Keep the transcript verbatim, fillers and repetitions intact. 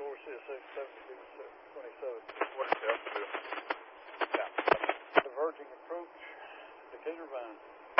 four, C S X seventy-two, twenty-seven. What is the altitude? Diverging approach, Decatur Vine.